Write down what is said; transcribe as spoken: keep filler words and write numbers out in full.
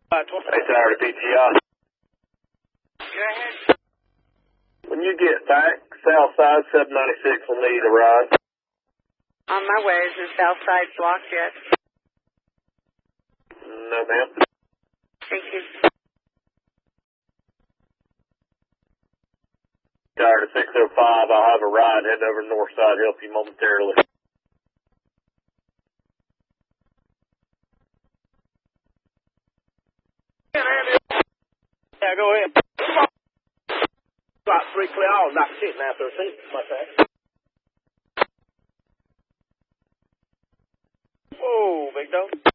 Hey, Tower to P T I. Go ahead. When you get back, south side seven ninety-six will need a ride. On my way. Is the south side blocked yet? No, ma'am. Thank you. Tower to six oh five, I'll have a ride heading over north side, help you momentarily. Yeah, go ahead. Got three clear hours, not shit now, thirteen. What's that? Whoa, big dog.